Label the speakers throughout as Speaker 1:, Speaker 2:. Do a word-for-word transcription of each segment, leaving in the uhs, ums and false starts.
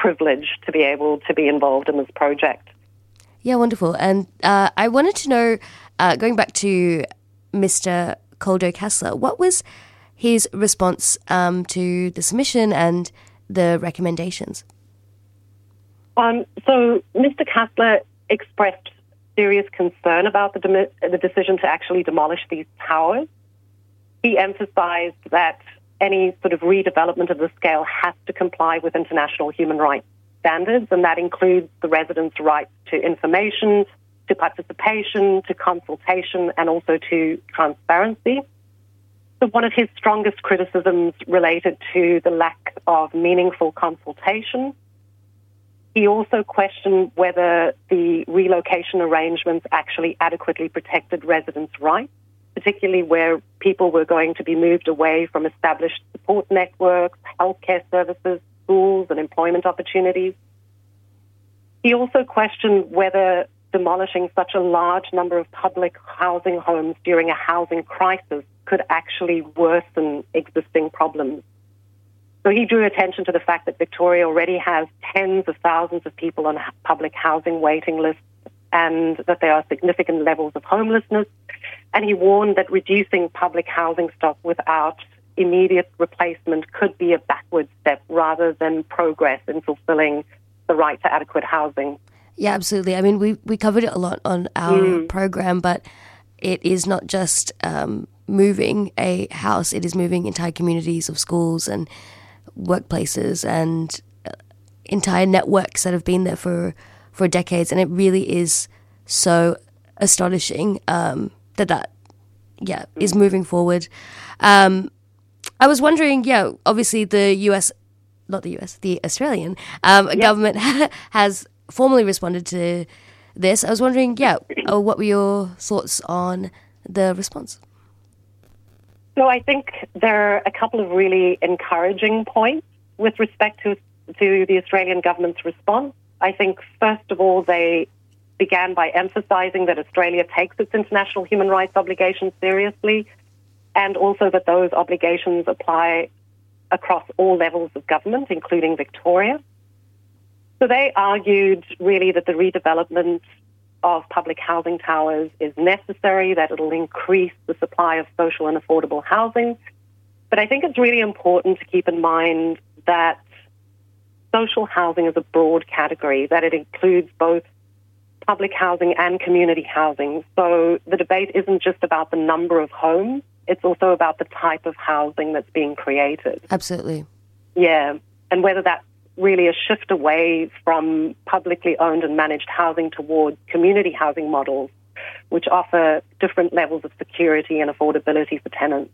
Speaker 1: privilege to be able to be involved in this project.
Speaker 2: Yeah, wonderful. And uh, I wanted to know, uh, going back to Mister Koldo-Kastler, what was his response um, to the submission and the recommendations?
Speaker 1: Um, so Mister Kastler expressed serious concern about the, de- the decision to actually demolish these towers. He emphasized that any sort of redevelopment of the scale has to comply with international human rights standards, and that includes the residents' rights to information, to participation, to consultation, and also to transparency. So one of his strongest criticisms related to the lack of meaningful consultation. He also questioned whether the relocation arrangements actually adequately protected residents' rights, particularly where people were going to be moved away from established support networks, healthcare services, schools, and employment opportunities. He also questioned whether demolishing such a large number of public housing homes during a housing crisis could actually worsen existing problems. So he drew attention to the fact that Victoria already has tens of thousands of people on public housing waiting lists and that there are significant levels of homelessness. And he warned that reducing public housing stock without immediate replacement could be a backward step rather than progress in fulfilling the right to adequate housing.
Speaker 2: Yeah, absolutely. I mean, we, we covered it a lot on our
Speaker 1: Mm.
Speaker 2: program, but it is not just um, moving a house, it is moving entire communities of schools and workplaces and uh, entire networks that have been there for, for decades. And it really is so astonishing um, that that, yeah, is moving forward. Um, I was wondering, yeah, obviously the U S, not the U S, the Australian um,
Speaker 1: Yep.
Speaker 2: government has formally responded to this. I was wondering, yeah, uh, what were your thoughts on the response?
Speaker 1: So I think there are a couple of really encouraging points with respect to, to the Australian government's response. I think, first of all, they began by emphasizing that Australia takes its international human rights obligations seriously, and also that those obligations apply across all levels of government, including Victoria. So they argued really that the redevelopment of public housing towers is necessary, that it'll increase the supply of social and affordable housing. But I think it's really important to keep in mind that social housing is a broad category, that it includes both public housing and community housing. So the debate isn't just about the number of homes, it's also about the type of housing that's being created.
Speaker 2: Absolutely.
Speaker 1: Yeah, and whether that's really a shift away from publicly owned and managed housing towards community housing models, which offer different levels of security and affordability for tenants.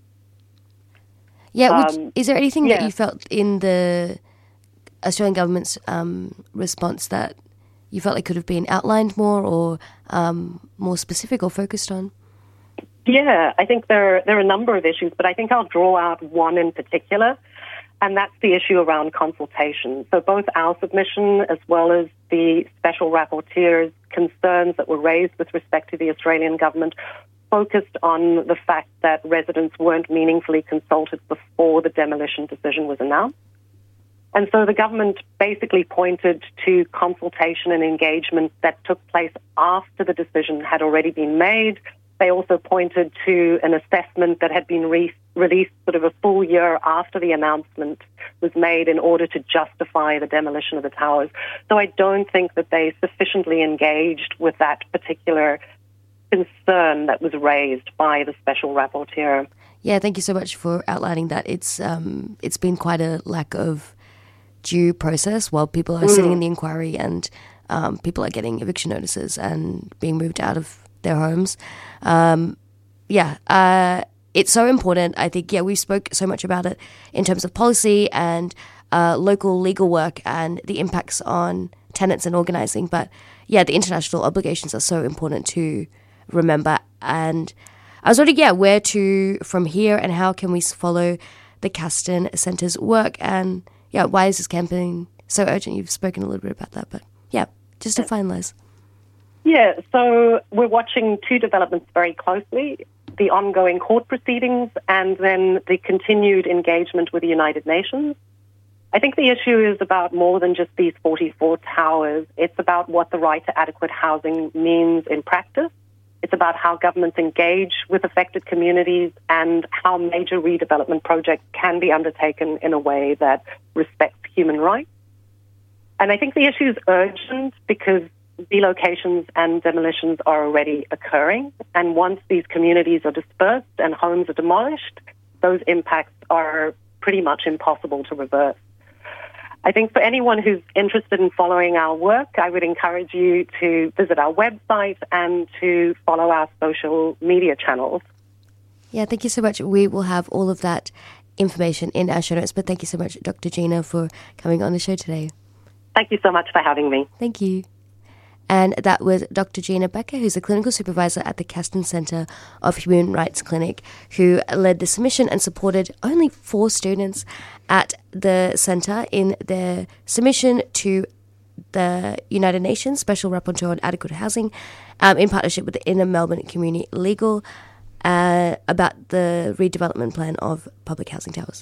Speaker 2: Yeah, would,
Speaker 1: Um,
Speaker 2: is there anything
Speaker 1: yeah.
Speaker 2: that you felt in the Australian government's um, response that you felt like could have been outlined more or um, more specific or focused on?
Speaker 1: Yeah, I think there, there are a number of issues, but I think I'll draw out one in particular, and that's the issue around consultation. So both our submission as well as the special rapporteur's concerns that were raised with respect to the Australian government focused on the fact that residents weren't meaningfully consulted before the demolition decision was announced. And so the government basically pointed to consultation and engagement that took place after the decision had already been made. They also pointed to an assessment that had been re- released sort of a full year after the announcement was made in order to justify the demolition of the towers. So I don't think that they sufficiently engaged with that particular concern that was raised by the special rapporteur.
Speaker 2: Yeah, thank you so much for outlining that. It's um, it's been quite a lack of due process while people are mm. sitting in the inquiry and um, people are getting eviction notices and being moved out of their homes. Um, yeah, uh, it's so important. I think, yeah, we spoke so much about it in terms of policy and uh, local legal work and the impacts on tenants and organising. But yeah, the international obligations are so important to remember. And I was wondering, yeah, where to from here and how can we follow the Kasten Centre's work? And yeah, why is this campaign so urgent? You've spoken a little bit about that, but yeah, just to finalise.
Speaker 1: Yeah, so we're watching two developments very closely, the ongoing court proceedings and then the continued engagement with the United Nations. I think the issue is about more than just these forty-four towers. It's about what the right to adequate housing means in practice. It's about how governments engage with affected communities and how major redevelopment projects can be undertaken in a way that respects human rights. And I think the issue is urgent because relocations and demolitions are already occurring. And once these communities are dispersed and homes are demolished, those impacts are pretty much impossible to reverse. I think for anyone who's interested in following our work, I would encourage you to visit our website and to follow our social media channels.
Speaker 2: Yeah, thank you so much. We will have all of that information in our show notes, but thank you so much, Doctor Gina, for coming on the show today.
Speaker 1: Thank you so much for having me.
Speaker 2: Thank you. And that was Doctor Gina Becker, who's a clinical supervisor at the Castan Centre of Human Rights Clinic, who led the submission and supported only four students at the centre in their submission to the United Nations Special Rapporteur on Adequate Housing um, in partnership with the Inner Melbourne Community Legal uh, about the redevelopment plan of public housing towers.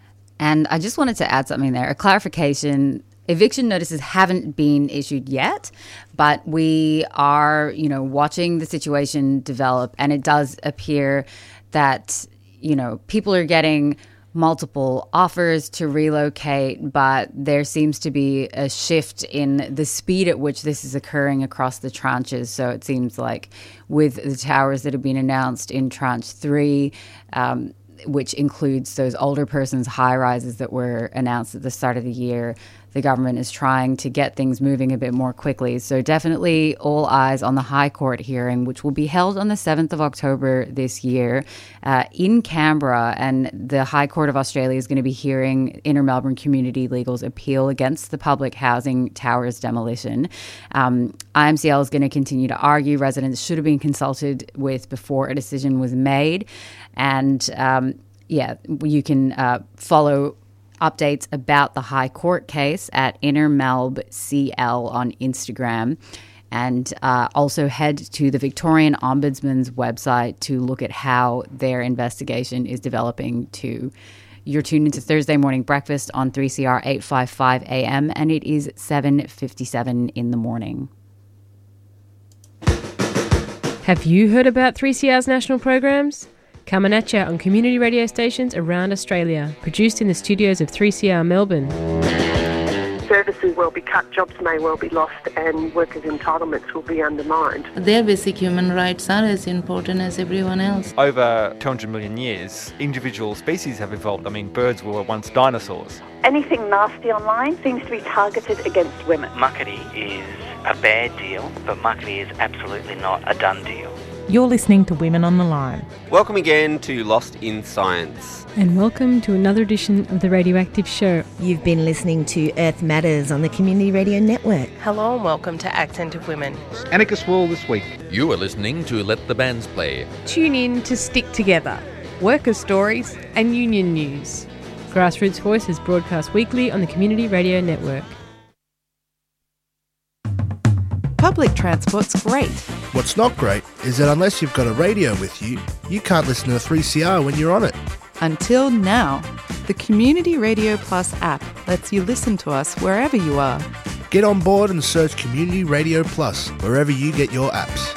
Speaker 3: And I just wanted to add something there, a clarification. Eviction notices haven't been issued yet, but we are, you know, watching the situation develop, and it does appear that, you know, people are getting multiple offers to relocate, but there seems to be a shift in the speed at which this is occurring across the tranches. So it seems like with the towers that have been announced in tranche three, um, which includes those older persons high-rises that were announced at the start of the year, the government is trying to get things moving a bit more quickly. So definitely all eyes on the High Court hearing, which will be held on the seventh of October this year uh, in Canberra. And the High Court of Australia is going to be hearing Inner Melbourne Community Legal's appeal against the public housing towers demolition. Um, I M C L is going to continue to argue residents should have been consulted with before a decision was made. And um, yeah, you can uh, follow updates about the High Court case at Inner Melb C L on Instagram, and uh, also head to the Victorian Ombudsman's website to look at how their investigation is developing too. You're tuned into Thursday Morning Breakfast on three C R eight fifty-five A M, and it is seven fifty-seven in the morning.
Speaker 4: Have you heard about three C R's national programs? Coming at you on community radio stations around Australia, produced in the studios of three C R Melbourne.
Speaker 5: Services will be cut, jobs may well be lost, and workers' entitlements will be undermined.
Speaker 6: Their basic human rights are as important as everyone else.
Speaker 7: Over two hundred million years, individual species have evolved. I mean, birds were once dinosaurs.
Speaker 8: Anything nasty online seems to be targeted against women.
Speaker 9: Muckaty is a bad deal, but muckaty is absolutely not a done deal.
Speaker 10: You're listening to Women on the Line.
Speaker 11: Welcome again to Lost in Science.
Speaker 12: And welcome to another edition of The Radioactive Show.
Speaker 13: You've been listening to Earth Matters on the Community Radio Network.
Speaker 14: Hello and welcome to Accent of Women.
Speaker 15: Anarchist World this week.
Speaker 16: You are listening to Let the Bands Play.
Speaker 4: Tune in to Stick Together, worker stories and union news. Grassroots Voices broadcast weekly on the Community Radio Network.
Speaker 10: Public transport's great.
Speaker 17: What's not great is that unless you've got a radio with you, you can't listen to three C R when you're on it.
Speaker 10: Until now, the Community Radio Plus app lets you listen to us wherever you are.
Speaker 17: Get on board and search Community Radio Plus wherever you get your apps.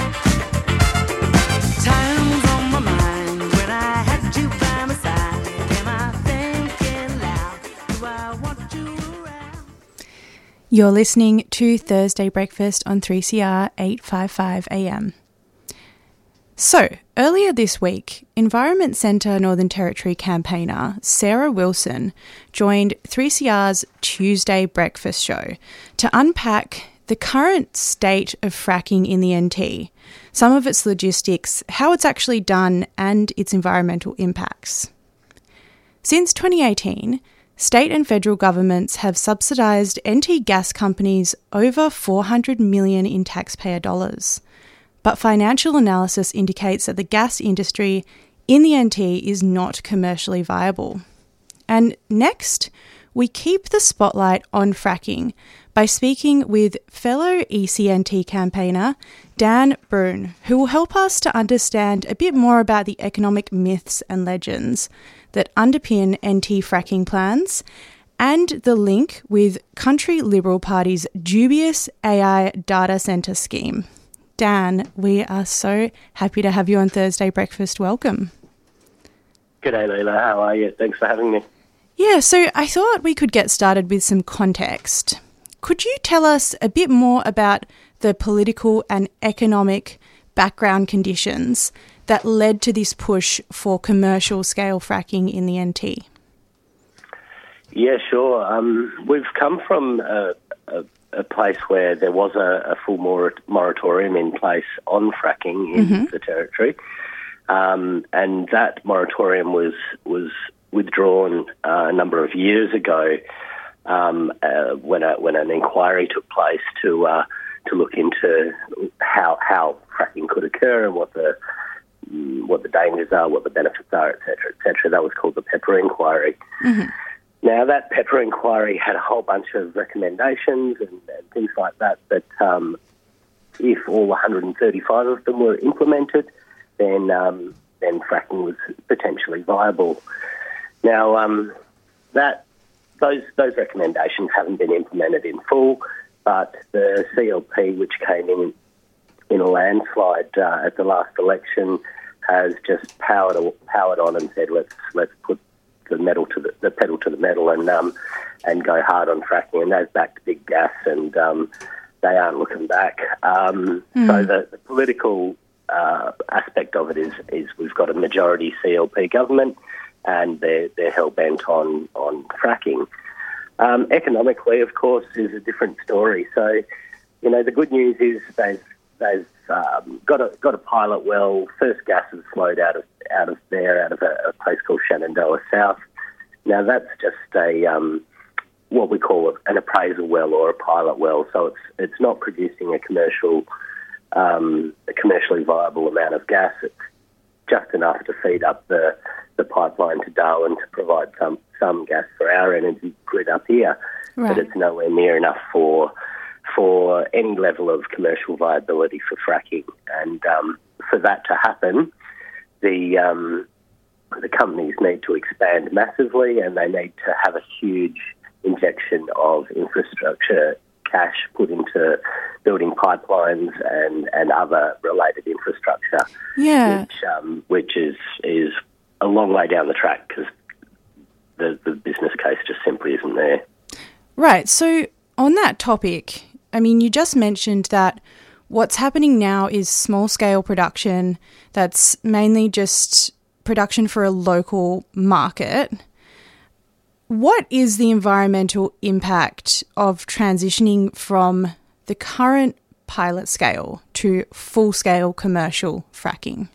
Speaker 18: Time's on my mind when I had you by my side. Am I thinking loud? Do I want you around?
Speaker 19: You're listening to Thursday Breakfast on three C R eight fifty-five A M. So, earlier this week, Environment Centre Northern Territory campaigner Sarah Wilson joined three C R's Tuesday Breakfast show to unpack the current state of fracking in the N T, some of its logistics, how it's actually done, and its environmental impacts. Since twenty eighteen, state and federal governments have subsidised N T gas companies over four hundred million dollars in taxpayer dollars. But financial analysis indicates that the gas industry in the N T is not commercially viable. And next, we keep the spotlight on fracking by speaking with fellow E C N T campaigner Dan Broun, who will help us to understand a bit more about the economic myths and legends that underpin N T fracking plans and the link with Country Liberal Party's dubious A I data centre scheme. Dan, we are so happy to have you on Thursday Breakfast. Welcome.
Speaker 15: G'day, Leila. How are you? Thanks for having me.
Speaker 19: Yeah, so I thought we could get started with some context. Could you tell us a bit more about the political and economic background conditions that led to this push for commercial scale fracking in the N T?
Speaker 15: Yeah, sure. Um, we've come from a, a, a place where there was a, a full mor- moratorium in place on fracking in
Speaker 19: Mm-hmm.
Speaker 15: the Territory, um, and that moratorium was was withdrawn uh, a number of years ago um, uh, when a, when an inquiry took place to uh, to look into how how fracking could occur and what the what the dangers are, what the benefits are, et cetera, et cetera. That was called the Pepper Inquiry.
Speaker 19: Mm-hmm.
Speaker 15: Now, that Pepper Inquiry had a whole bunch of recommendations and, and things like that, that um, if all one hundred thirty-five of them were implemented, then um, then fracking was potentially viable. Now, um, that those those recommendations haven't been implemented in full, but the C L P, which came in in a landslide uh, at the last election, has just powered powered on and said, let's let's put the metal to the, the pedal to the metal and um, and go hard on fracking, and they've backed big gas, and um, they aren't looking back. Um,
Speaker 19: Mm.
Speaker 15: So the, the political uh, aspect of it is is we've got a majority C L P government, and they're they're hell bent on on fracking. Um, economically, of course, is a different story. So, you know, the good news is they've they've um, got a got a pilot well. First gas has flowed out of out of there, out of a, a place called Shenandoah South. Now that's just a um, what we call an appraisal well or a pilot well. So it's it's not producing a commercial um, a commercially viable amount of gas. It's just enough to feed up the the pipeline to Darwin to provide some some gas for our energy grid up here,
Speaker 19: Right.
Speaker 15: but it's nowhere near enough for for any level of commercial viability for fracking. And um, for that to happen, the um, the companies need to expand massively, and they need to have a huge injection of infrastructure cash put into building pipelines and, and other related infrastructure,
Speaker 19: Yeah.
Speaker 15: which um, which is is a long way down the track because the, the business case just simply isn't there.
Speaker 19: Right. So on that topic, I mean, you just mentioned that what's happening now is small-scale production that's mainly just production for a local market. What is the environmental impact of transitioning from the current pilot scale to full-scale commercial fracking?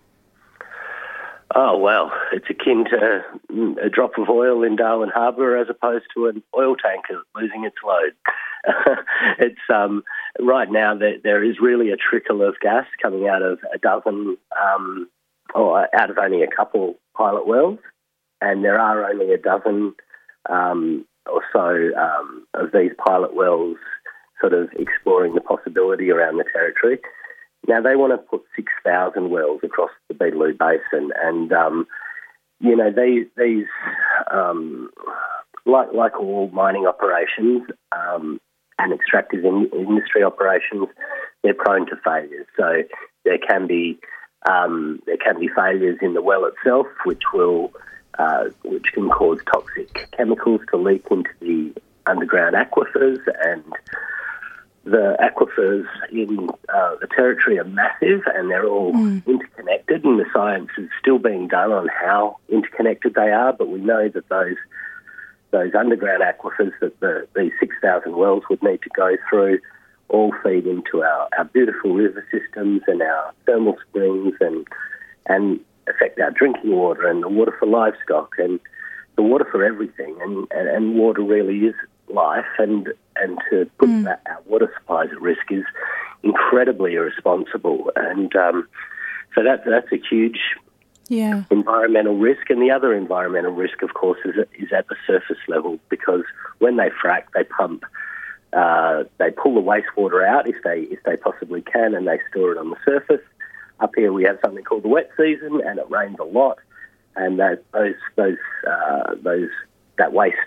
Speaker 15: Oh, well, it's akin to a drop of oil in Darwin Harbour as opposed to an oil tanker losing its load. It's um, right now there, there is really a trickle of gas coming out of a dozen, um, or out of only a couple pilot wells, and there are only a dozen um, or so um, of these pilot wells sort of exploring the possibility around the Territory. Now, they want to put six thousand wells across the Beetaloo Basin, and, um, you know, these, these um, like, like all mining operations um, and extractive in, industry operations, they're prone to failures. So there can be um, there can be failures in the well itself, which will uh, which can cause toxic chemicals to leak into the underground aquifers, and the aquifers in uh, the Territory are massive, and they're all mm. interconnected, and the science is still being done on how interconnected they are, but we know that those those underground aquifers that the, these six thousand wells would need to go through all feed into our, our beautiful river systems and our thermal springs and and affect our drinking water and the water for livestock and the water for everything. And, and, and water really is life, and and to put mm. that, our water supplies at risk is incredibly irresponsible. And um, so that, that's a huge
Speaker 19: yeah.
Speaker 15: environmental risk. And the other environmental risk, of course, is, is at the surface level, because when they frack, they pump, uh, they pull the wastewater out if they if they possibly can, and they store it on the surface. Up here we have something called the wet season, and it rains a lot, and that those those uh, those that waste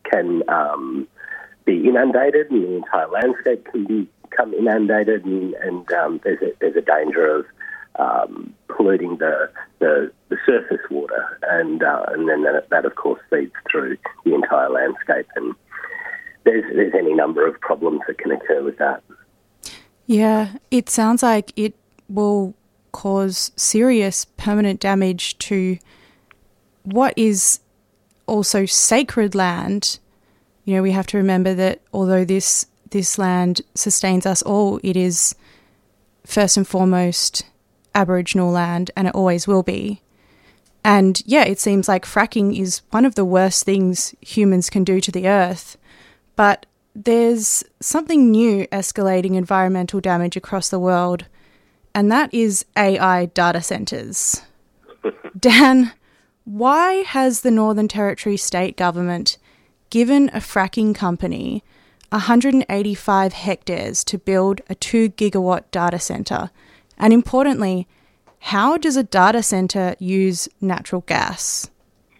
Speaker 15: can um, be inundated, and the entire landscape can become inundated, and, and um, there's a, there's a danger of um, polluting the, the the surface water, and uh, and then that, that of course feeds through the entire landscape, and there's there's any number of problems that can occur with that.
Speaker 19: Yeah, it sounds like it will cause serious permanent damage to what is also sacred land. You know, we have to remember that although this this land sustains us all, it is first and foremost Aboriginal land, and it always will be. And yeah, it seems like fracking is one of the worst things humans can do to the earth. But there's something new escalating environmental damage across the world, and that is A I data centres. Dan, why has the Northern Territory state government given a fracking company one hundred eighty-five hectares to build a two gigawatt data centre? And importantly, how does a data centre use natural gas?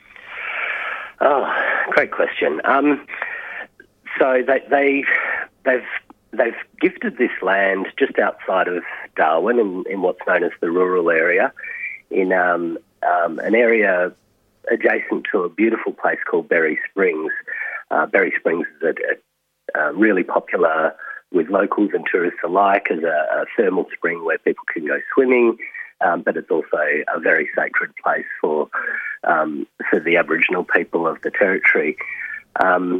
Speaker 15: Oh, great question. Um, so they, they, they've they've gifted this land just outside of Darwin, in, in what's known as the rural area, in um, um, an area adjacent to a beautiful place called Berry Springs. Uh, Berry Springs is a, a, a really popular with locals and tourists alike as a, a thermal spring where people can go swimming, um, but it's also a very sacred place for um, for the Aboriginal people of the Territory. Um,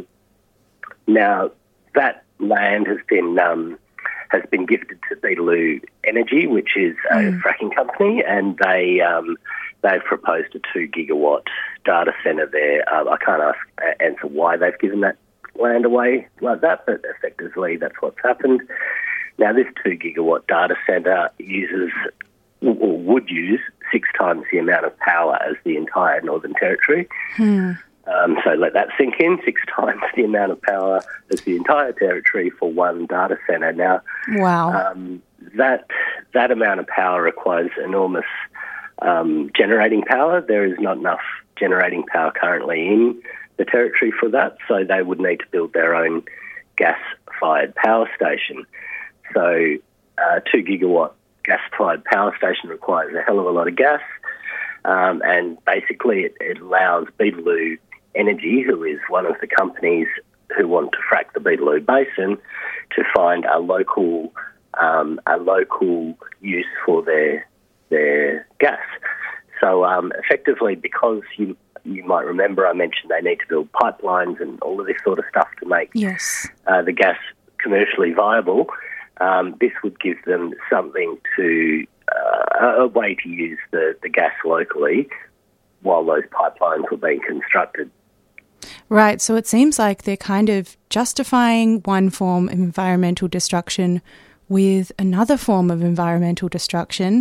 Speaker 15: now, that land has been um, has been gifted to Beetaloo Energy, which is a mm. fracking company, and they um, they've proposed a two gigawatt data centre there. Um, I can't ask, uh, answer why they've given that land away like that, but effectively that's what's happened. Now, this two gigawatt data centre uses, or would use, six times the amount of power as the entire Northern Territory.
Speaker 19: Hmm.
Speaker 15: Um, so let that sink in, six times the amount of power as the entire Territory for one data centre. Now,
Speaker 19: wow.
Speaker 15: um, that that amount of power requires enormous um, generating power. There is not enough generating power currently in the Territory for that, so they would need to build their own gas-fired power station. So a two gigawatt gas-fired power station requires a hell of a lot of gas, um, and basically it, it allows Beetaloo Energy, who is one of the companies who want to frack the Beetaloo Basin, to find a local um, a local use for their their gas. So um, effectively, because you you might remember I mentioned they need to build pipelines and all of this sort of stuff to make
Speaker 19: yes.
Speaker 15: uh, the gas commercially viable, um, this would give them something to, uh, a way to use the, the gas locally while those pipelines were being constructed.
Speaker 19: Right, so it seems like they're kind of justifying one form of environmental destruction with another form of environmental destruction.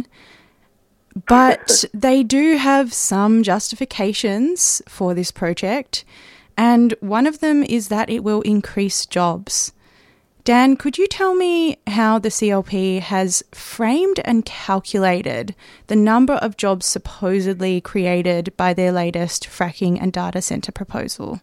Speaker 19: But they do have some justifications for this project, and one of them is that it will increase jobs. Dan, could you tell me how the C L P has framed and calculated the number of jobs supposedly created by their latest fracking and data centre proposal?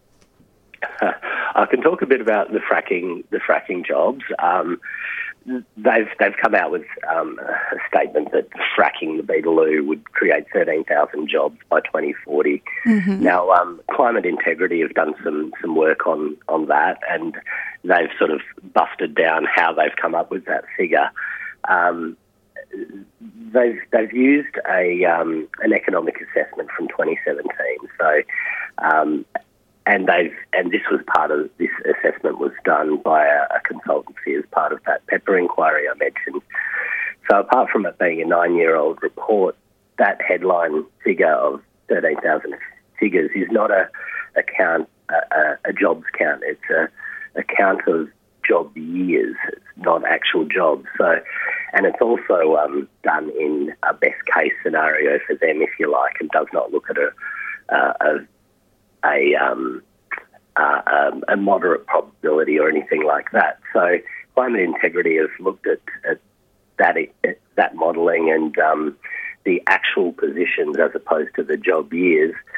Speaker 15: I can talk a bit about the fracking, the fracking jobs. Um, They've they've come out with um, a statement that fracking the Beetaloo would create thirteen thousand jobs by twenty forty.
Speaker 19: Mm-hmm.
Speaker 15: Now, um, Climate Integrity have done some, some work on, on that, and they've sort of busted down how they've come up with that figure. Um, they've they've used a um, an economic assessment from twenty seventeen. So. Um, And they've and this was part of this assessment was done by a, a consultancy as part of that Pepper inquiry I mentioned. So apart from it being a nine-year-old report, that headline figure of thirteen thousand figures is not a, a count, a, a jobs count. It's a, a count of job years. It's not actual jobs. So, and it's also um, done in a best-case scenario for them, if you like, and does not look at a a, a A, um, uh, um, a moderate probability or anything like that. So Climate Integrity has looked at, at that at that modelling and um, the actual positions as opposed to the job years,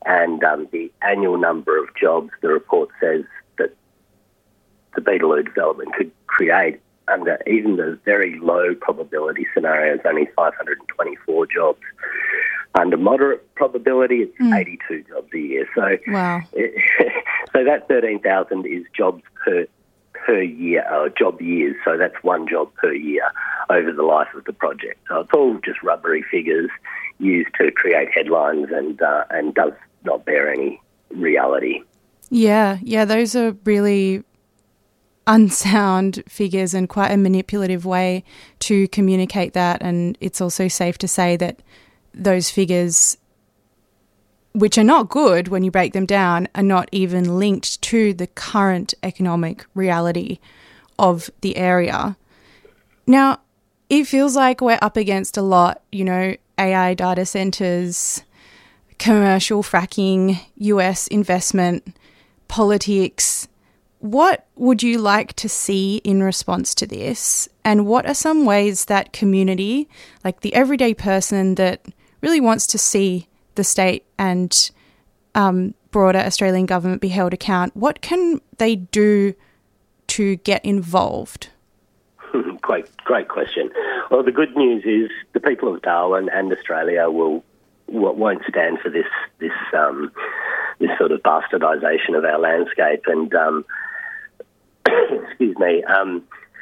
Speaker 15: and um, the annual number of jobs, the report says that the Beetaloo development could create under even the very low probability scenarios, only five hundred twenty-four jobs. Under moderate probability, it's mm. eighty-two jobs a year. So,
Speaker 19: wow.
Speaker 15: so that thirteen thousand is jobs per per year, or job years. So that's one job per year over the life of the project. So it's all just rubbery figures used to create headlines and uh, and does not bear any reality.
Speaker 19: Yeah, yeah, those are really unsound figures and quite a manipulative way to communicate that. And it's also safe to say that those figures, which are not good when you break them down, are not even linked to the current economic reality of the area. Now, it feels like we're up against a lot, you know, A I data centres, commercial fracking, U S investment, politics. What would you like to see in response to this? And what are some ways that community, like the everyday person that really wants to see the state and um, broader Australian government be held account, what can they do to get involved?
Speaker 15: Great, great question. Well, the good news is the people of Darwin and Australia will won't stand for this this um, this sort of bastardisation of our landscape. And um, excuse me, um,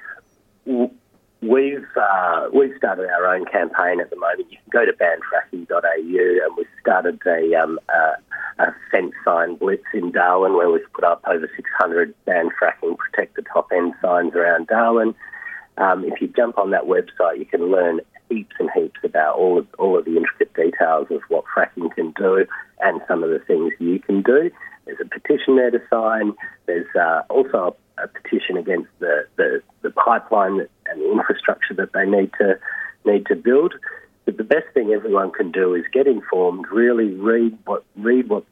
Speaker 15: we've uh, we've started our own campaign at the moment. You can go to ban fracking dot a u, and we've started a, um, a, a fence sign blitz in Darwin where we've put up over six hundred ban fracking, protect the top end signs around Darwin. Um, if you jump on that website, you can learn heaps and heaps about all of all of the intricate details of what fracking can do and some of the things you can do. There's a petition there to sign. There's uh, also a, a petition against the, the, the pipeline that, and the infrastructure that they need to need to build. But the best thing everyone can do is get informed, really read what read what's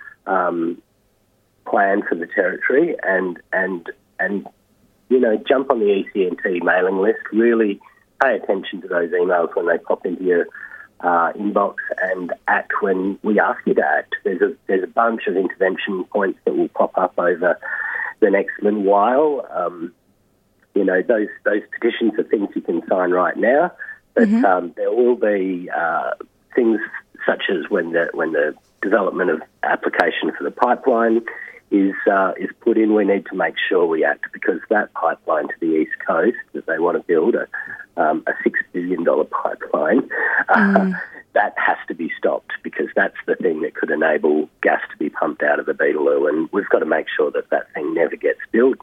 Speaker 15: um, planned for the territory, and and and you know, jump on the E C N T mailing list, really pay attention to those emails when they pop into your uh, inbox, and act when we ask you to act. There's a there's a bunch of intervention points that will pop up over the next little while. Um, you know, those those petitions are things you can sign right now, but mm-hmm. um, there will be uh, things such as when the when the development of application for the pipeline is uh, is put in, we need to make sure we act, because that pipeline to the East Coast that they want to build, a, um, a six billion dollars pipeline, mm. uh, that has to be stopped, because that's the thing that could enable gas to be pumped out of the Beetaloo, and we've got to make sure that that thing never gets built.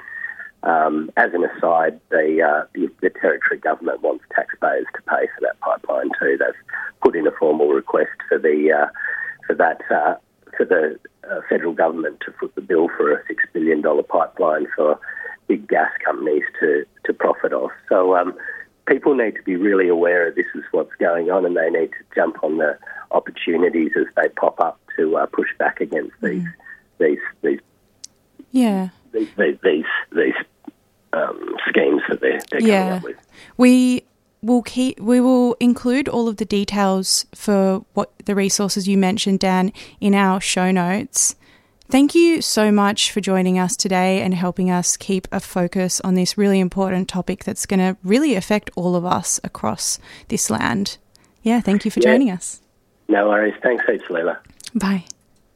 Speaker 15: Um, as an aside, the, uh, the the territory government wants taxpayers to pay for that pipeline too. They've put in a formal request for the uh, for that uh, for the uh, federal government to foot the bill for a six billion dollars pipeline for big gas companies to, to profit off. So um, people need to be really aware of this is what's going on, and they need to jump on the opportunities as they pop up to uh, push back against these mm. these these
Speaker 19: yeah
Speaker 15: these these these, these um, schemes that they're, they're
Speaker 19: yeah.
Speaker 15: coming up with.
Speaker 19: We will keep. We will include all of the details for what the resources you mentioned, Dan, in our show notes. Thank you so much for joining us today and helping us keep a focus on this really important topic that's going to really affect all of us across this land. Yeah, thank you for yeah. joining us.
Speaker 15: No worries. Thanks heaps, Leila.
Speaker 19: Bye.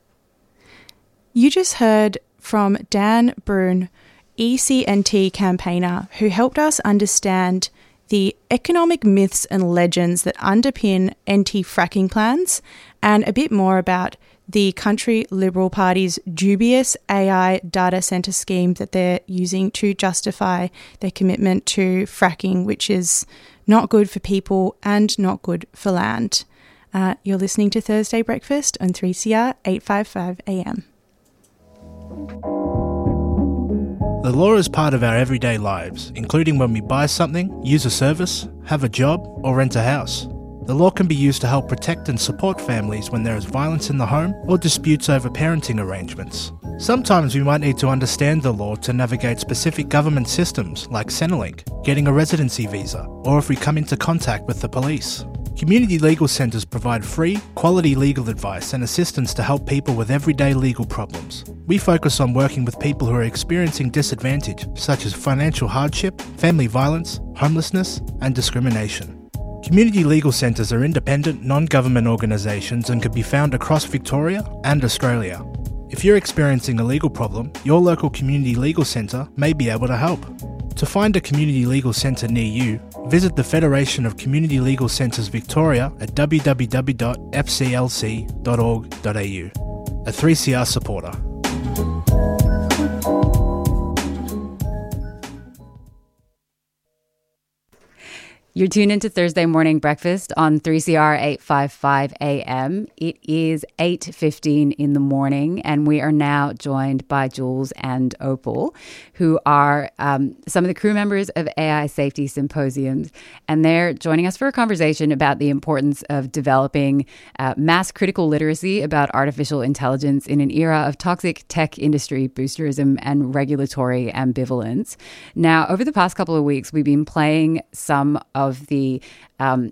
Speaker 19: You just heard from Dan Brune, E C N T campaigner, who helped us understand the economic myths and legends that underpin anti-fracking plans, and a bit more about the Country Liberal Party's dubious A I data centre scheme that they're using to justify their commitment to fracking, which is not good for people and not good for land. Uh, you're listening to Thursday Breakfast on three C R eight fifty-five A M.
Speaker 17: The law is part of our everyday lives, including when we buy something, use a service, have a job, or rent a house. The law can be used to help protect and support families when there is violence in the home or disputes over parenting arrangements. Sometimes we might need to understand the law to navigate specific government systems like Centrelink, getting a residency visa, or if we come into contact with the police. Community legal centres provide free, quality legal advice and assistance to help people with everyday legal problems. We focus on working with people who are experiencing disadvantage, such as financial hardship, family violence, homelessness, and discrimination. Community legal centres are independent, non-government organisations and can be found across Victoria and Australia. If you're experiencing a legal problem, your local community legal centre may be able to help. To find a community legal centre near you, visit the Federation of Community Legal Centres Victoria at w w w dot f c l c dot org dot a u. A three C R supporter.
Speaker 3: You're tuned into Thursday Morning Breakfast on three C R eight fifty-five A M. It is eight fifteen in the morning, and we are now joined by Jules and Opal, who are um, some of the crew members of A I Safety Symposiums, and they're joining us for a conversation about the importance of developing uh, mass critical literacy about artificial intelligence in an era of toxic tech industry boosterism and regulatory ambivalence. Now, over the past couple of weeks, we've been playing some of of the um,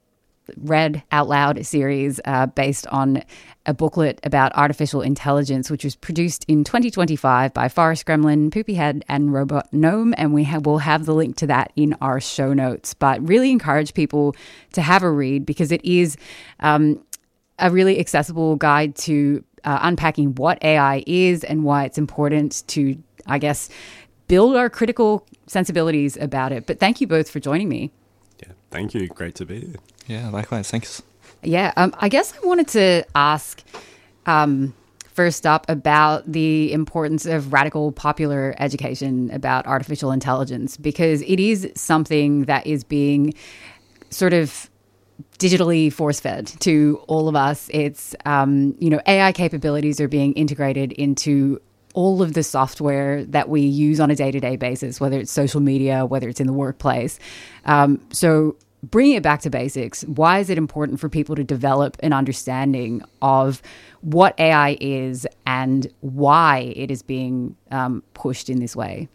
Speaker 3: Read Out Loud series uh, based on a booklet about artificial intelligence, which was produced in twenty twenty-five by Forrest Gremlin, Poopyhead, and Robot Gnome, and we ha- will have the link to that in our show notes. But really encourage people to have a read because it is um, a really accessible guide to uh, unpacking what A I is and why it's important to, I guess, build our critical sensibilities about it. But thank you both for joining me.
Speaker 20: Thank you. Great to be here.
Speaker 7: Yeah, likewise. Thanks.
Speaker 3: Yeah, um, I guess I wanted to ask um, first up about the importance of radical popular education about artificial intelligence, because it is something that is being sort of digitally force-fed to all of us. It's, um, you know, A I capabilities are being integrated into all of the software that we use on a day-to-day basis, whether it's social media, whether it's in the workplace. Um, so bringing it back to basics, why is it important for people to develop an understanding of what A I is and why it is being um, pushed in this way?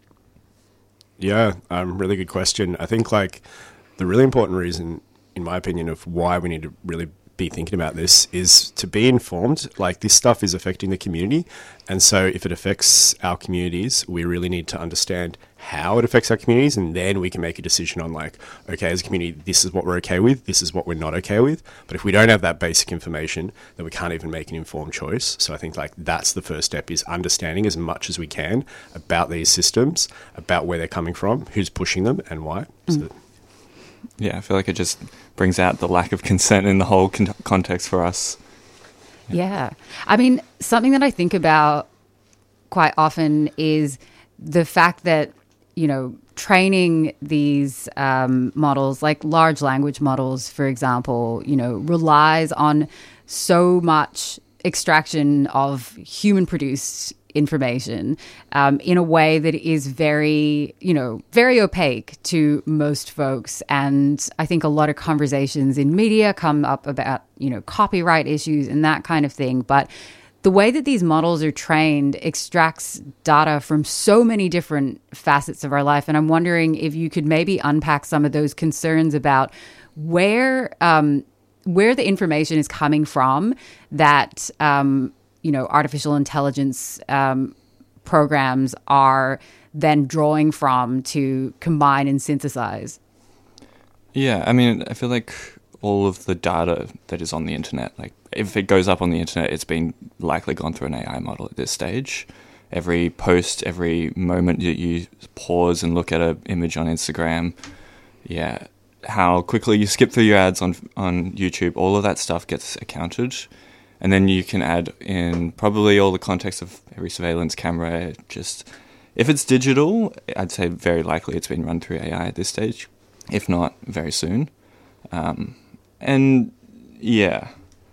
Speaker 20: Yeah, um, really good question. I think like the really important reason, in my opinion, of why we need to really be thinking about this is to be informed. Like, this stuff is affecting the community, and so if it affects our communities, we really need to understand how it affects our communities, and then we can make a decision on like, okay, as a community, this is what we're okay with, this is what we're not okay with. But if we don't have that basic information, then we can't even make an informed choice. So I think like that's the first step, is understanding as much as we can about these systems, about where they're coming from, who's pushing them, and why. Mm. So
Speaker 7: yeah, I feel like it just brings out the lack of consent in the whole con- context for us.
Speaker 3: Yeah. yeah. I mean, something that I think about quite often is the fact that, you know, training these um, models, like large language models, for example, you know, relies on so much extraction of human-produced information um, in a way that is very, you know, very opaque to most folks. And I think a lot of conversations in media come up about, you know, copyright issues and that kind of thing. But the way that these models are trained extracts data from so many different facets of our life. And I'm wondering if you could maybe unpack some of those concerns about where, um, where the information is coming from that, um, you know, artificial intelligence um, programs are then drawing from to combine and synthesize.
Speaker 7: Yeah, I mean, I feel like all of the data that is on the internet, like if it goes up on the internet, it's been likely gone through an A I model at this stage. Every post, every moment that you pause and look at an image on Instagram, yeah, how quickly you skip through your ads on on YouTube, all of that stuff gets accounted. And then you can add in probably all the context of every surveillance camera. Just if it's digital, I'd say very likely it's been run through A I at this stage, if not very soon. Um, and yeah,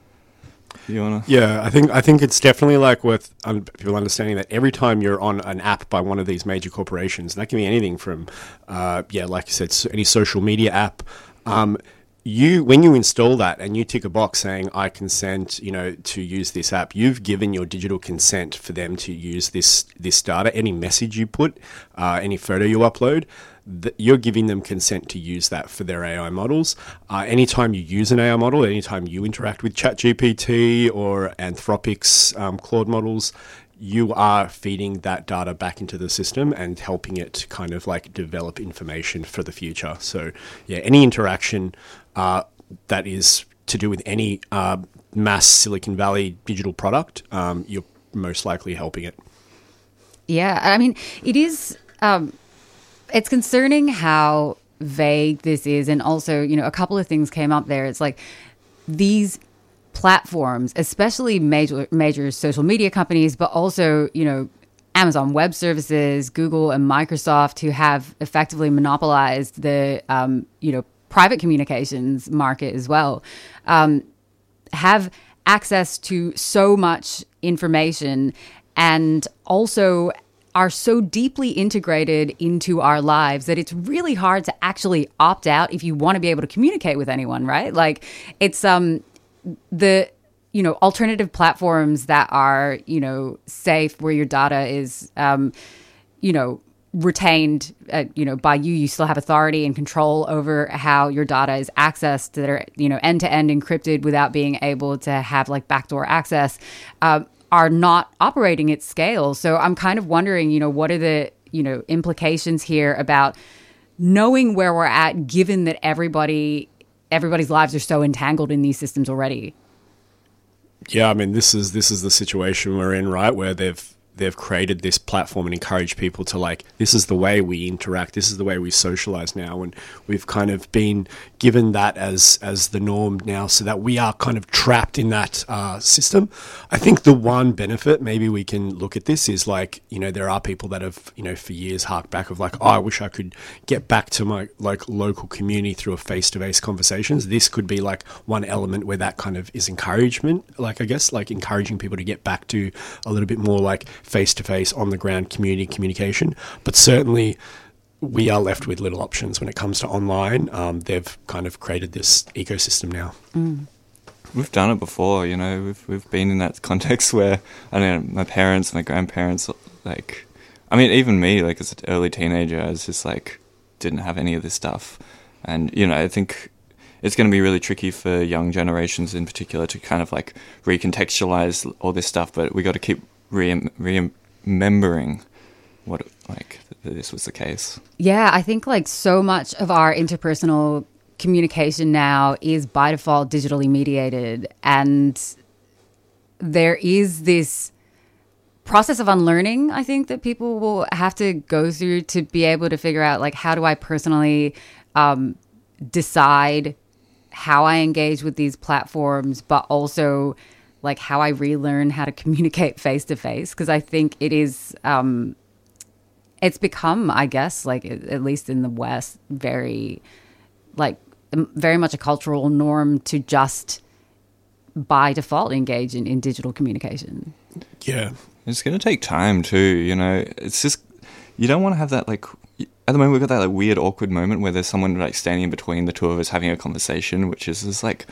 Speaker 7: you wanna?
Speaker 20: Yeah, I think I think it's definitely like worth um, people understanding that every time you're on an app by one of these major corporations, and that can be anything from, uh, yeah, like you said, so any social media app. Um, you when you install that and you tick a box saying I consent, you know, to use this app, you've given your digital consent for them to use this this data. Any message you put, uh, any photo you upload, th- you're giving them consent to use that for their A I models. Uh, anytime you use an A I model, anytime you interact with ChatGPT or Anthropic's um, Claude models, you are feeding that data back into the system and helping it kind of like develop information for the future. So yeah, any interaction uh, that is to do with any uh, mass Silicon Valley digital product, um, you're most likely helping it.
Speaker 3: Yeah, I mean, it is, um, it's concerning how vague this is. And also, you know, a couple of things came up there. It's like these platforms, especially major major social media companies, but also, you know, Amazon Web Services, Google and Microsoft, who have effectively monopolized the, um, you know, private communications market as well, um, have access to so much information and also are so deeply integrated into our lives that it's really hard to actually opt out if you want to be able to communicate with anyone, right? Like it's, um, the, you know, alternative platforms that are, you know, safe, where your data is, um, you know, retained, uh, you know, by you, you still have authority and control over how your data is accessed, that are, you know, end to end encrypted without being able to have like backdoor access, uh, are not operating at scale. So I'm kind of wondering, you know, what are the, you know, implications here about knowing where we're at, given that everybody everybody's lives are so entangled in these systems already.
Speaker 20: Yeah, I mean, this is this is the situation we're in, right? Where they've they've created this platform and encouraged people to like, this is the way we interact, this is the way we socialize now, and we've kind of been given that as as the norm now, so that we are kind of trapped in that uh, system. I think the one benefit maybe we can look at this is like, you know, there are people that have, you know, for years harked back of like, oh, I wish I could get back to my like local community through a face-to-face conversations. This could be like one element where that kind of is encouragement, like I guess like encouraging people to get back to a little bit more like face-to-face, on-the-ground community communication. But certainly we are left with little options when it comes to online. Um, they've kind of created this ecosystem now.
Speaker 3: Mm.
Speaker 7: We've done it before, you know, we've we've been in that context where, I don't know, my parents, my grandparents, like, I mean, even me, like as an early teenager, I was just like, didn't have any of this stuff. And, you know, I think it's going to be really tricky for young generations in particular to kind of like recontextualize all this stuff, but we got to keep re- remembering what it, like that this was the case.
Speaker 3: Yeah, I think like so much of our interpersonal communication now is by default digitally mediated, and there is this process of unlearning, I think, that people will have to go through to be able to figure out like, how do I personally um, decide how I engage with these platforms, but also like how I relearn how to communicate face to face, because I think it is um, it's become, I guess, like at least in the West, very like very much a cultural norm to just by default engage in, in digital communication.
Speaker 20: Yeah.
Speaker 7: It's going to take time too, you know. It's just, you don't want to have that, like, at the moment we've got that like weird awkward moment where there's someone like standing in between the two of us having a conversation, which is just like,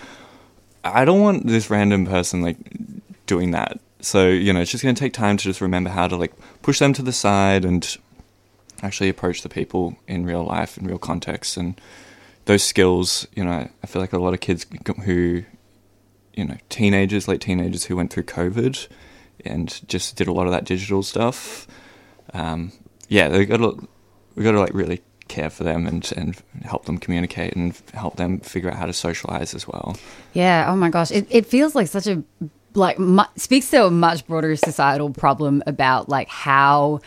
Speaker 7: I don't want this random person like doing that. So, you know, it's just going to take time to just remember how to like push them to the side and actually approach the people in real life, in real context. And those skills, you know, I feel like a lot of kids who, you know, teenagers, late teenagers who went through COVID and just did a lot of that digital stuff. Um, yeah, they got to, we got to like really care for them and, and help them communicate and help them figure out how to socialize as well.
Speaker 3: Yeah. Oh my gosh. It, it feels like such a, like mu- speaks to a much broader societal problem about like how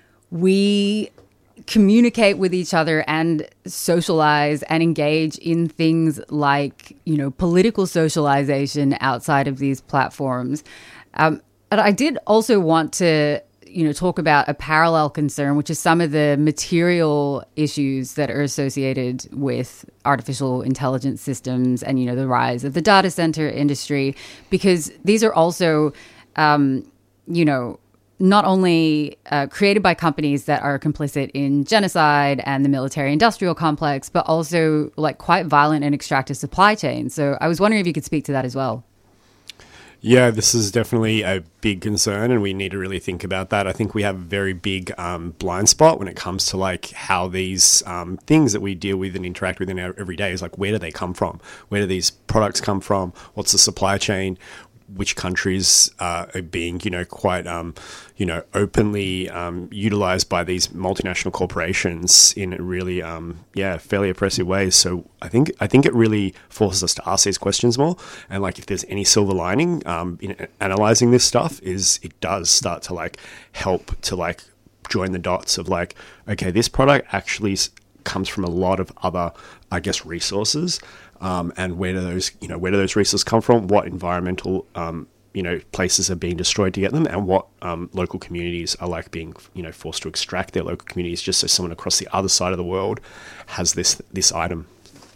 Speaker 3: we communicate with each other and socialize and engage in things like, you know, political socialization outside of these platforms. Um, and I did also want to, you know, talk about a parallel concern, which is some of the material issues that are associated with artificial intelligence systems and, you know, the rise of the data center industry, because these are also, um, you know, not only uh, created by companies that are complicit in genocide and the military-industrial complex, but also like quite violent and extractive supply chains. So I was wondering if you could speak to that as well.
Speaker 20: Yeah, this is definitely a big concern, and we need to really think about that. I think we have a very big um, blind spot when it comes to like how these um, things that we deal with and interact with in our everyday is like, where do they come from? Where do these products come from? What's the supply chain? Which countries uh, are being, you know, quite, um, you know, openly um, utilized by these multinational corporations in really, um, yeah, fairly oppressive ways. So I think I think it really forces us to ask these questions more. And like, if there's any silver lining um, in analyzing this stuff, is it does start to like help to like join the dots of like, okay, this product actually comes from a lot of other, I guess, resources. Um, and where do those, you know, where do those resources come from? What environmental, um, you know, places are being destroyed to get them, and what um, local communities are like being, you know, forced to extract their local communities just so someone across the other side of the world has this this item.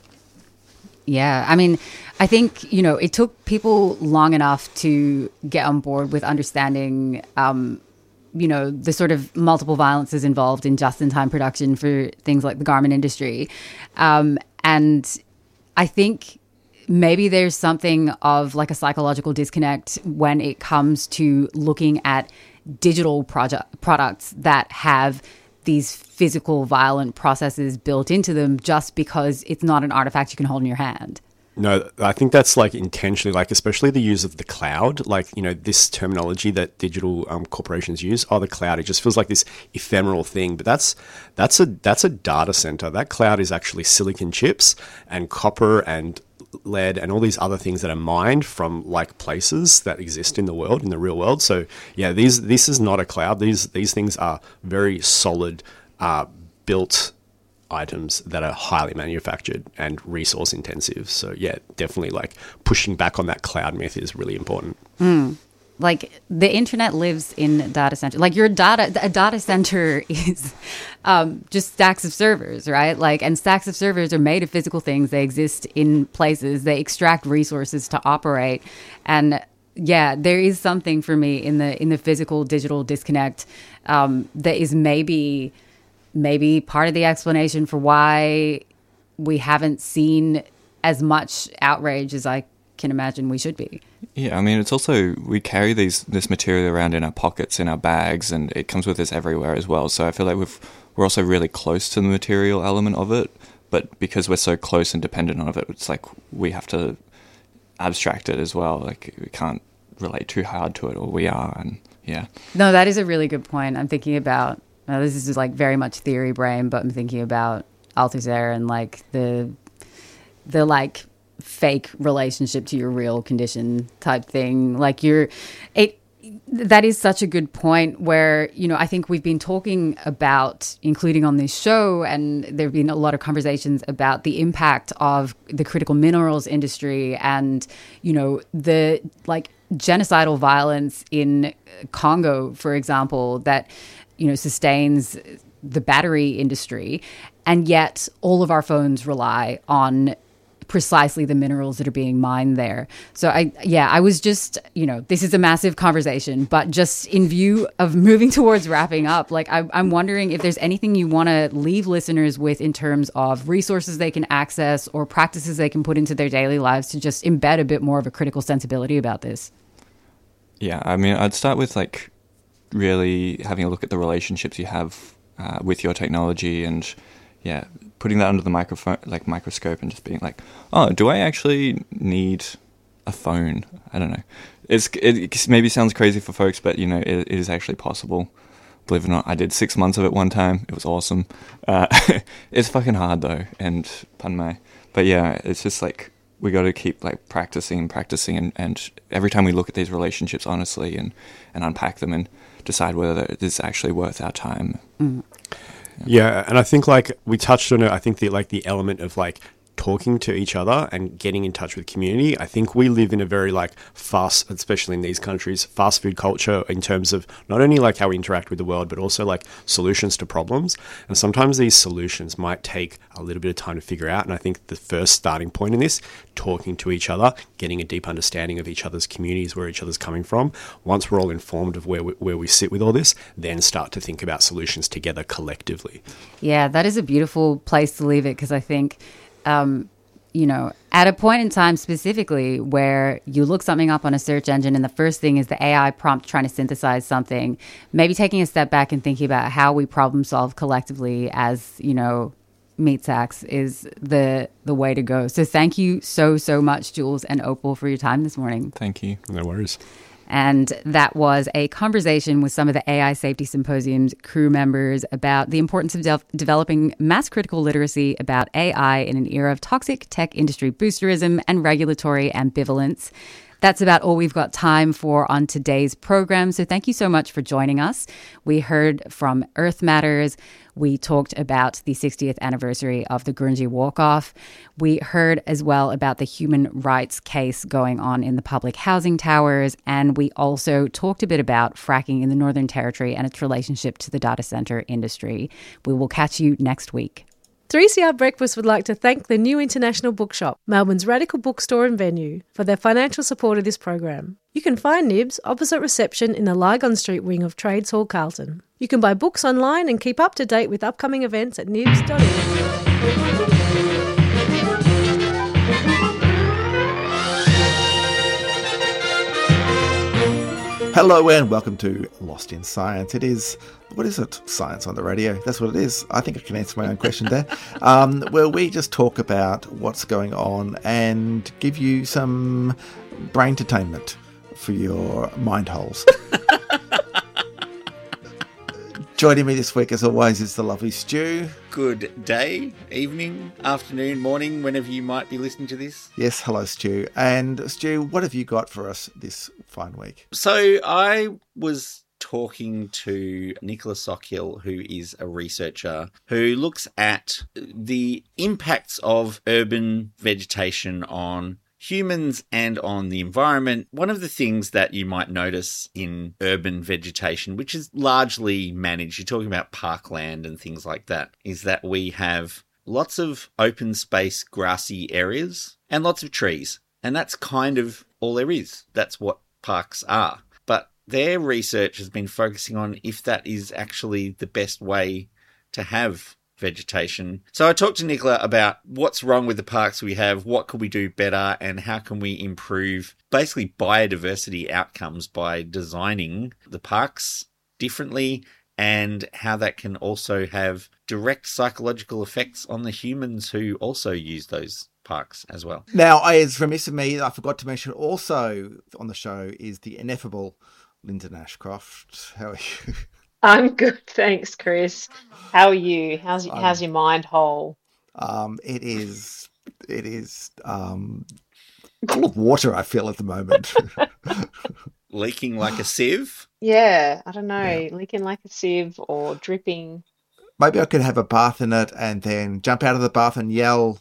Speaker 3: Yeah, I mean, I think, you know, it took people long enough to get on board with understanding, um, you know, the sort of multiple violences involved in just-in-time production for things like the garment industry, um, and I think maybe there's something of like a psychological disconnect when it comes to looking at digital project products that have these physical violent processes built into them just because it's not an artifact you can hold in your hand.
Speaker 20: No, I think that's like intentionally, like especially the use of the cloud, like, you know, this terminology that digital um, corporations use, oh, the cloud, it just feels like this ephemeral thing, but that's that's a that's a data center. That cloud is actually silicon chips and copper and lead and all these other things that are mined from like places that exist in the world, in the real world. So yeah, these this is not a cloud. These these things are very solid, uh, built items that are highly manufactured and resource intensive. So yeah, definitely like pushing back on that cloud myth is really important.
Speaker 3: Mm. Like the internet lives in data center. Like your data, a data center is um, just stacks of servers, right? Like, and stacks of servers are made of physical things. They exist in places. They extract resources to operate. And yeah, there is something for me in the in the physical digital disconnect um, that is maybe. maybe part of the explanation for why we haven't seen as much outrage as I can imagine we should be.
Speaker 7: Yeah, I mean, it's also, we carry these this material around in our pockets, in our bags, and it comes with us everywhere as well. So I feel like we've, we're also really close to the material element of it, but because we're so close and dependent on it, it's like we have to abstract it as well. Like, we can't relate too hard to it, or we are, and yeah.
Speaker 3: No, that is a really good point. I'm thinking about Now, this is like very much theory brain, but I'm thinking about Althusser and like the the like fake relationship to your real condition type thing. Like you're, it that is such a good point where, you know, I think we've been talking about, including on this show, and there have been a lot of conversations about the impact of the critical minerals industry and, you know, the like genocidal violence in Congo, for example, that, you know, sustains the battery industry. And yet all of our phones rely on precisely the minerals that are being mined there. So I, yeah, I was just, you know, this is a massive conversation, but just in view of moving towards wrapping up, like I, I'm wondering if there's anything you want to leave listeners with in terms of resources they can access or practices they can put into their daily lives to just embed a bit more of a critical sensibility about this.
Speaker 7: Yeah, I mean, I'd start with like really having a look at the relationships you have uh, with your technology, and yeah, putting that under the microphone, like microscope, and just being like, oh, do I actually need a phone? I don't know. It's it maybe sounds crazy for folks, but you know, it, it is actually possible. Believe it or not, I did six months of it one time. It was awesome. Uh, it's fucking hard though, and pardon my, but yeah, it's just like we got to keep like practicing and practicing, and, and every time we look at these relationships honestly and and unpack them and decide whether it's actually worth our time.
Speaker 3: Mm.
Speaker 20: Yeah, and I think like we touched on it. I think the like the element of like talking to each other and getting in touch with community. I think we live in a very like fast, especially in these countries, fast food culture in terms of not only like how we interact with the world, but also like solutions to problems. And sometimes these solutions might take a little bit of time to figure out. And I think the first starting point in this, talking to each other, getting a deep understanding of each other's communities, where each other's coming from. Once we're all informed of where we, where we sit with all this, then start to think about solutions together collectively.
Speaker 3: Yeah, that is a beautiful place to leave it, because I think Um, you know, at a point in time specifically where you look something up on a search engine and the first thing is the A I prompt trying to synthesize something, maybe taking a step back and thinking about how we problem solve collectively as, you know, meat sacks is the the way to go. So thank you so, so much, Jules and Opal, for your time this morning.
Speaker 7: Thank you.
Speaker 20: No worries.
Speaker 3: And that was a conversation with some of the A I Safety Symposium's crew members about the importance of de- developing mass critical literacy about A I in an era of toxic tech industry boosterism and regulatory ambivalence. That's about all we've got time for on today's program. So thank you so much for joining us. We heard from Earth Matters. We talked about the sixtieth anniversary of the Gurindji Walk-Off. We heard as well about the human rights case going on in the public housing towers. And we also talked a bit about fracking in the Northern Territory and its relationship to the data center industry. We will catch you next week.
Speaker 21: three C R Breakfast would like to thank the New International Bookshop, Melbourne's radical bookstore and venue, for their financial support of this program. You can find Nibs opposite reception in the Lygon Street wing of Trades Hall, Carlton. You can buy books online and keep up to date with upcoming events at nibs dot in.
Speaker 22: Hello and welcome to Lost in Science. It is, what is it? Science on the radio. That's what it is. I think I can answer my own question there. Um, where we just talk about what's going on and give you some brain entertainment for your mind holes. Joining me this week, as always, is the lovely Stu.
Speaker 23: Good day, evening, afternoon, morning, whenever you might be listening to this.
Speaker 22: Yes, hello, Stu. And Stu, what have you got for us this fine week?
Speaker 23: So I was talking to Nicola Sockhill, who is a researcher who looks at the impacts of urban vegetation on humans and on the environment. One of the things that you might notice in urban vegetation, which is largely managed, you're talking about parkland and things like that, is that we have lots of open space, grassy areas and lots of trees. And that's kind of all there is. That's what parks are. But their research has been focusing on if that is actually the best way to have vegetation. So I talked to Nicola about what's wrong with the parks we have, what could we do better, and how can we improve basically biodiversity outcomes by designing the parks differently, and how that can also have direct psychological effects on the humans who also use those parks as well.
Speaker 22: Now, it's remiss of me, I forgot to mention also on the show is the ineffable Lyndon Ashcroft. How are you?
Speaker 24: I'm good, thanks, Chris. How are you? How's um, how's your mind hole?
Speaker 22: Um, it is it is um, full of water. I feel at the moment,
Speaker 23: leaking like a sieve.
Speaker 24: Yeah, I don't know, yeah. Leaking like a sieve or dripping.
Speaker 22: Maybe I could have a bath in it and then jump out of the bath and yell,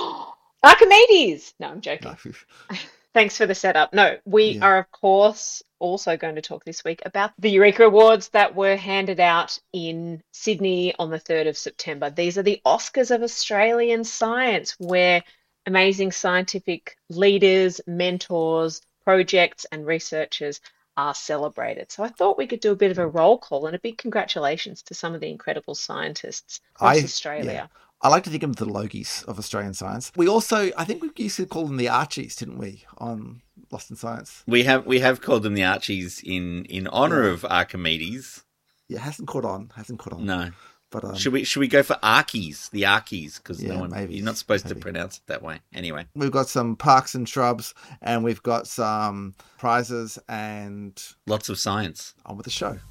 Speaker 24: Archimedes! No, I'm joking. No. Thanks for the setup. No, we
Speaker 22: Yeah.
Speaker 24: are, of course, also going to talk this week about the Eureka Awards that were handed out in Sydney on the third of September. These are the Oscars of Australian science, where amazing scientific leaders, mentors, projects, and researchers are celebrated. So I thought we could do a bit of a roll call and a big congratulations to some of the incredible scientists across
Speaker 22: I-
Speaker 24: Australia.
Speaker 22: yeah. I like to think of them the Logies of Australian science. We also, I think we used to call them the Archies, didn't we, on Lost in Science?
Speaker 23: We have we have called them the Archies in, in honour
Speaker 22: Yeah.
Speaker 23: of Archimedes.
Speaker 22: Yeah, hasn't caught on. Hasn't caught on.
Speaker 23: No.
Speaker 22: But um,
Speaker 23: should we should we go for Archies? The Archies, because
Speaker 22: Yeah,
Speaker 23: no one
Speaker 22: maybe.
Speaker 23: you're not supposed
Speaker 22: Maybe.
Speaker 23: to pronounce it that way. Anyway.
Speaker 22: we've got some parks and shrubs, and we've got some prizes, and
Speaker 23: Lots of science.
Speaker 22: on with the show.